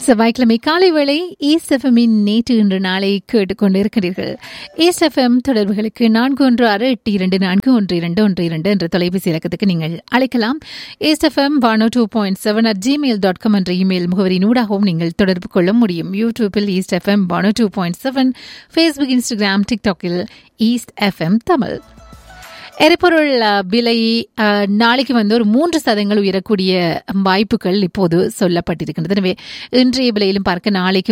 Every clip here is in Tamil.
செவ்வாய்க்கிழமை காலை வேளை ஈஸ்ட் எஃப்எம்மின் நேற்று இன்று நாளை கேட்டுக்கொண்டிருக்கிறீர்கள். ஈஸ்ட் எஃப்எம் தொடர்புகளுக்கு 4162241212 என்ற தொலைபேசி இலக்கத்துக்கு நீங்கள் அழைக்கலாம். ஈஸ்ட் எஃப்எம் 102.7 @gmail.com என்ற இமெயில் முகவரியினூடாகவும் நீங்கள் தொடர்பு கொள்ள முடியும். யூடியூபில் east FM 102.7, Facebook, Instagram, டிக்டாக்கில் east FM Tamil. எரிபொருள் விலை நாளைக்கு ஒரு 3% உயரக்கூடிய வாய்ப்புகள் இப்போது சொல்லப்பட்டிருக்கின்றது. எனவே இன்றைய விலையிலும் பார்க்க நாளைக்கு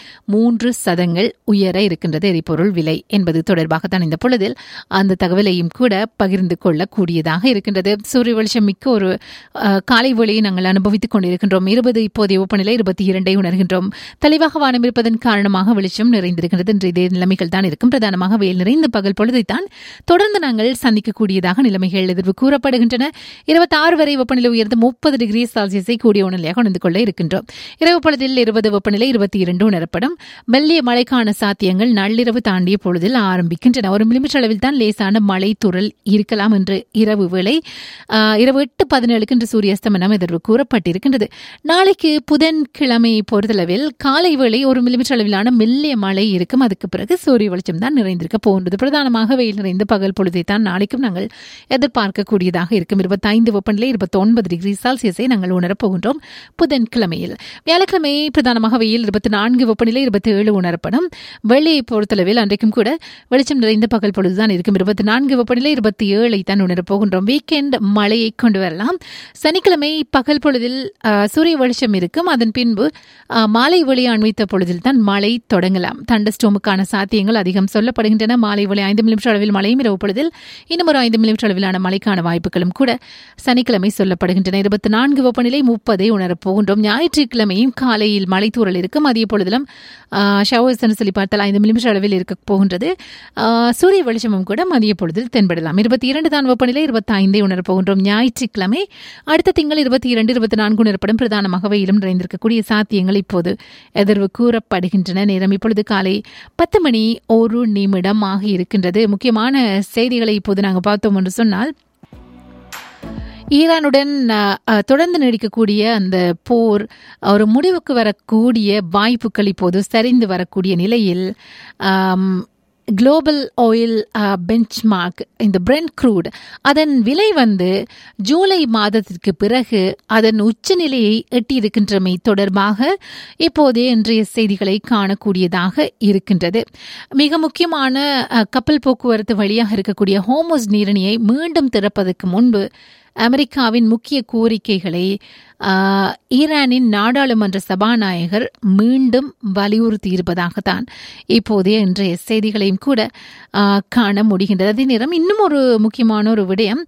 3% உயர இருக்கின்றது எரிபொருள் விலை என்பது தொடர்பாகத்தான் இந்த பொழுதில் அந்த தகவலையும் கூட பகிர்ந்து கொள்ளக்கூடியதாக இருக்கின்றது. சூரிய வெளிச்சம் மிக்க ஒரு காலை வேளையை நாங்கள் அனுபவித்துக் கொண்டிருக்கின்றோம். 20 இப்போதைய வெப்பநிலை 22 உணர்கின்றோம். தெளிவாக வானம் இருப்பதன் காரணமாக வெளிச்சம் நிறைந்திருக்கின்றது. இன்று இதே நிலைமைகள் தான் இருக்கும். பிரதானமாக வெயில் நிறைந்த பகல் பொழுதைத்தான் தொடர்ந்து நாங்கள் சந்திக்க கூடியதாக நிலைமைகள் எதிர்வு கூறப்படுகின்றன. 26 வரை வெப்பநிலை உயர்ந்து 30 டிகிரி செல்சியஸை கூடிய உணர்நிலையாக உணர்ந்து கொள்ள இருக்கின்றோம். இரவு பொழுதில் 20 வெப்பநிலை 22 உணரப்படும். மெல்லிய மழைக்கான சாத்தியங்கள் நள்ளிரவு தாண்டிய பொழுதில் ஆரம்பிக்கின்றன. 1 மில்லிமீட்டர் அளவில் தான் லேசான மழை துறல் இருக்கலாம் என்று இரவு வேளை இரவு 8:17 இன்று சூரியஸ்தமனம் எதிர்வு கூறப்பட்டிருக்கின்றது. நாளைக்கு புதன்கிழமை பொறுத்தளவில் காலை வேளை 1 மில்லிமீட்டர் அளவிலான மெல்லிய மழை இருக்கும். அதுக்கு பிறகு சூரிய வெளிச்சம் தான் நிறைந்திருக்க போகின்றது. பிரதானமாக வெயில் நிறைந்த பகல் பொழுதை தான் நாளைக்கும் நாங்கள் எதிர்பார்க்கக்கூடியதாக இருக்கும். 25 வெப்பநிலை 29 டிகிரி செல்சியஸை நாங்கள் உணரப்போகின்றோம் புதன்கிழமையில். வியாழக்கிழமை பிரதானமாக வெயில் 24 வெப்பநிலை 27 உணரப்படும். வெள்ளியை பொறுத்தளவில் அன்றைக்கும் கூட வெளிச்சம் நிறைந்த பகல் பொழுதுதான் இருக்கும். 24 வெப்பநிலை 27 தான் உணரப்போகின்றோம். வீக்கெண்ட் மழையை கொண்டு வரலாம். சனிக்கிழமை பகல் பொழுதில் சூரிய வெளிச்சம் இருக்கும். அதன் பின்பு மாலை வேளை அண்மித்த பொழுதில் தான் மழை தொடங்கலாம். தண்டர்ஸ்டோமுக்கான சாத்தியங்கள் அதிகம் சொல்லப்படுகின்றன. மாலை வேளை 5 மில்லிமீட்டர் அளவில் மழையும் இரவு பொழுதில் இன்னும் ஒரு 5 மில்லிமீட்டர் அளவிலான மழைக்கான வாய்ப்புகளும் கூட சனிக்கிழமை சொல்லப்படுகின்றன. 24 வெப்பநிலை 30 உணரப்போகின்றோம். ஞாயிற்றுக்கிழமையும் காலையில் மழை தூறல் இருக்கும். அதே பொழுதிலும் ஷவர்ஸ் சொல்லி பார்த்தால் 5 மில்லிமீட்டர் அளவில் இருக்க போகின்றது. சூரிய வெளிச்சமும் கூட மதிய பொழுதில் தென்படலாம். 22 தான் வெப்பநிலை 25 உணரப்போகின்றோம். ஞாயிற்றுக்கிழமை அடுத்த திங்கள் 22, 24 உணரப்படும். பிரதானமாக வெயிலும் நிறைந்திருக்கக்கூடிய சாத்தியங்கள் இப்போது எதிர்வு கூறப்படுகின்றன. நேரம் இப்பொழுது காலை 10:01 ஆகி இருக்கின்றது. முக்கியமான செய்திகளை இப்போது நாங்கள் பார்த்தோம் என்று சொன்னால், ஈரானுடன் தொடர்ந்து நீடிக்கக்கூடிய அந்த போர் ஒரு முடிவுக்கு வரக்கூடிய வாய்ப்புகள் இப்போது சரிந்து வரக்கூடிய நிலையில் குளோபல் ஆயில் பெஞ்ச்மார்க் இந்த பிரெண்ட் க்ரூட் அதன் விலை ஜூலை மாதத்திற்கு பிறகு அதன் உச்சநிலையை எட்டியிருக்கின்றமை தொடர்பாக இப்போதே இன்றைய செய்திகளை காணக்கூடியதாக இருக்கின்றது. மிக முக்கியமான கப்பல் போக்குவரத்து வழியாக இருக்கக்கூடிய ஹோர்முஸ் நீரிணையை மீண்டும் திறப்பதற்கு முன்பு அமெரிக்காவின் முக்கிய கோரிக்கைகளை ஈரானின் நாடாளுமன்ற சபாநாயகர் மீண்டும் வலியுறுத்தியிருப்பதாகத்தான் இப்போதைய இன்றைய செய்திகளையும் கூட காண முடிகின்றது. அதே நேரம் இன்னும் ஒரு முக்கியமான ஒரு விடயம்,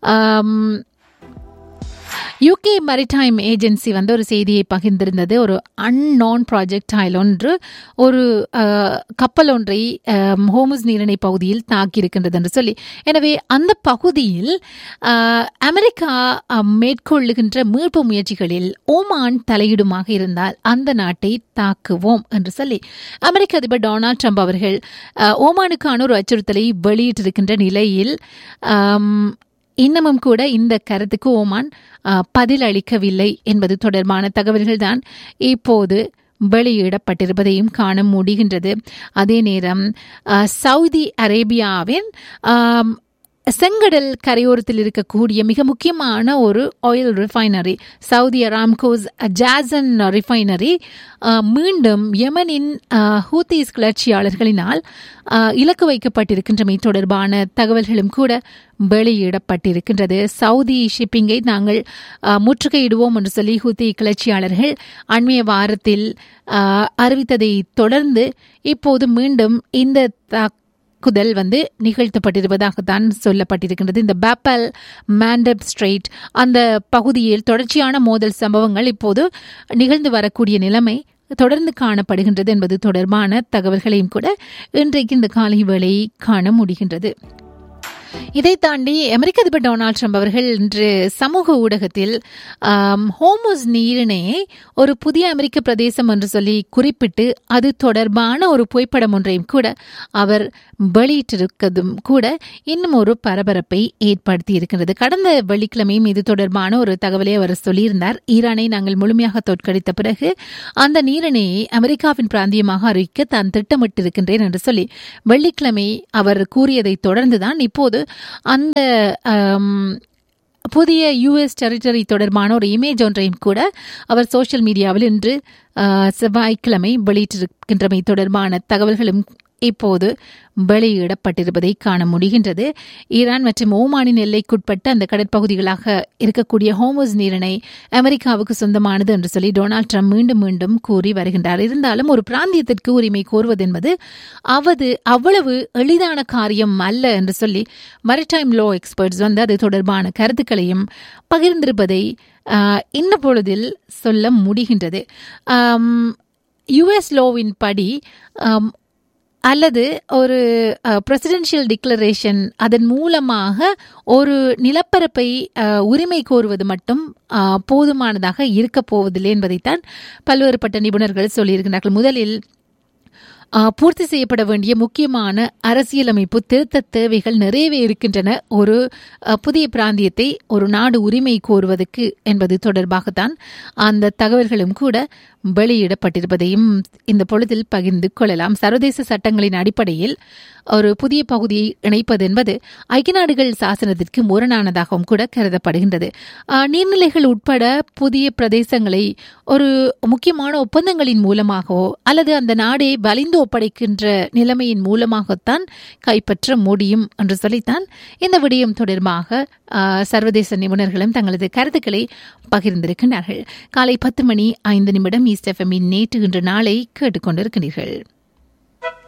யூகே மேரிடைம் ஏஜென்சி ஒரு செய்தியை பகிர்ந்திருந்தது. ஒரு அன்னோன் ப்ராஜெக்டைல் ஒன்று ஒரு கப்பல் ஒன்றை ஹோர்முஸ் நீரிணை பகுதியில் தாக்கியிருக்கின்றது என்று சொல்லி. எனவே அந்த பகுதியில் அமெரிக்கா மேற்கொள்ளுகின்ற மீட்பு முயற்சிகளில் ஓமான் தலையிடுமாக இருந்தால் அந்த நாட்டை தாக்குவோம் என்று சொல்லி அமெரிக்க அதிபர் டொனால்ட் ட்ரம்ப் அவர்கள் ஓமானுக்கான ஒரு அச்சுறுத்தலை வெளியிட்டிருக்கின்ற நிலையில் இன்னமும் கூட இந்த கருத்துக்கு ஓமான் பதில் அளிக்கவில்லை என்பது தொடர்பான தகவல்கள் தான் இப்போது வெளியிடப்பட்டிருப்பதையும் காண முடிகின்றது. அதே நேரம் சவுதி அரேபியாவின் செங்கடல் கரையோரத்தில் இருக்கக்கூடிய மிக முக்கியமான ஒரு oil refinery, Saudi அராம்கோஸ் Jason refinery, மீண்டும் யெமனின் ஹூத்திஸ் கிளர்ச்சியாளர்களினால் இலக்கு வைக்கப்பட்டிருக்கின்றமை தொடர்பான தகவல்களும் கூட வெளியிடப்பட்டிருக்கின்றது. சவுதி ஷிப்பிங்கை நாங்கள் முற்றுகையிடுவோம் என்று சொல்லி ஹூத்தி கிளர்ச்சியாளர்கள் அண்மைய வாரத்தில் அறிவித்ததை தொடர்ந்து இப்போது மீண்டும் இந்த தாக்குதல் நிகழ்த்தப்பட்டிருப்பதாகத்தான் சொல்லப்பட்டிருக்கின்றது. இந்த பாப்பல் மாண்டப் ஸ்ட்ரெய்ட் அந்த பகுதியில் தொடர்ச்சியான மோதல் சம்பவங்கள் இப்போது நிகழ்ந்து வரக்கூடிய நிலைமை தொடர்ந்து காணப்படுகின்றது என்பது தொடர்பான தகவல்களையும் கூட இன்றைக்கு இந்த காலை வேளை காண முடிகின்றது. இதை தாண்டி அமெரிக்க அதிபர் டொனால்ட் ட்ரம்ப் அவர்கள் இன்று சமூக ஊடகத்தில் ஹோர்முஸ் நீரிணையை ஒரு புதிய அமெரிக்க பிரதேசம் என்று சொல்லி குறிப்பிட்டு அது தொடர்பான ஒரு புகைப்படம் ஒன்றையும் கூட அவர் வெளியிட்டிருக்கதும் கூட இன்னும் ஒரு பரபரப்பை ஏற்படுத்தி இருக்கிறது. கடந்த வெள்ளிக்கிழமையும் இது தொடர்பான ஒரு தகவலை அவர் சொல்லியிருந்தார். ஈரானை நாங்கள் முழுமையாக தோற்கடித்த பிறகு அந்த நீரிணையை அமெரிக்காவின் பிராந்தியமாக அறிவிக்க தான் திட்டமிட்டிருக்கின்றேன் என்று சொல்லி வெள்ளிக்கிழமை அவர் கூறியதை தொடர்ந்துதான் இப்போது அந்த புதிய யுஎஸ் டெரிட்டரி தொடர்பான ஒரு இமேஜ் ஒன்றையும் கூட அவர் சோசியல் மீடியாவில் இன்று செவ்வாய்க்கிழமை வெளியிட்டிருக்கின்றமை தொடர்பான தகவல்களும் இப்போது வெளியிடப்பட்டிருப்பதை காண முடிகின்றது. ஈரான் மற்றும் ஓமானின் எல்லைக்குட்பட்ட அந்த கடற்பகுதிகளாக இருக்கக்கூடிய ஹோர்முஸ் நீரிணை அமெரிக்காவுக்கு சொந்தமானது என்று சொல்லி டொனால்ட் ட்ரம்ப் மீண்டும் மீண்டும் கூறி வருகின்றார். இருந்தாலும் ஒரு பிராந்தியத்திற்கு உரிமை கோருவது என்பது அவ்வளவு எளிதான காரியம் அல்ல என்று சொல்லி மரிடைம் லோ எக்ஸ்பர்ட்ஸ் அது தொடர்பான கருத்துக்களையும் பகிர்ந்திருப்பதை இந்த பொழுதில் சொல்ல முடிகின்றது. யுஎஸ் லோவின் படி அல்லது ஒரு பிரசிடென்ஷியல் டிக்ளரேஷன் அதன் மூலமாக ஒரு நிலப்பரப்பை உரிமை கோருவது மட்டும் போதுமானதாக இருக்க போவதில்லை என்பதைத்தான் பல்வேறுபட்ட நிபுணர்கள் சொல்லியிருக்கிறார்கள். முதலில் பூர்த்தி செய்யப்பட வேண்டிய முக்கியமான அரசியலமைப்பு திருத்த தேவைகள் நிறையவே இருக்கின்றன. ஒரு புதிய பிராந்தியத்தை ஒரு நாடு உரிமை கோருவதற்கு என்பது தொடர்பாகத்தான் அந்த தகவல்களும் கூட வெளியிடப்பட்டிருப்பதையும் இந்த பொழுதில் பகிர்ந்து கொள்ளலாம். சர்வதேச சட்டங்களின் அடிப்படையில் ஒரு புதிய பகுதியை இணைப்பது என்பது ஐக்கிய நாடுகள் சாசனத்திற்கு முரணானதாகவும் கூட கருதப்படுகின்றது. நீர்நிலைகள் உட்பட புதிய பிரதேசங்களை ஒரு முக்கியமான ஒப்பந்தங்களின் மூலமாகவோ அல்லது அந்த நாடே வலிந்து ஒப்படைக்கின்ற நிலைமையின் மூலமாகத்தான் கைப்பற்ற முடியும் என்று சொல்லித்தான் இந்த விடயம் தொடர்பாக சர்வதேச நிபுணர்களும் தங்களது கருத்துக்களை பகிர்ந்திருக்கின்றார்கள். காலை 10:05 ஈஸ்ட் எஃப்எம்மின் நேற்று இன்று நாளை கேட்டுக்கொண்டிருக்கிறீர்கள்.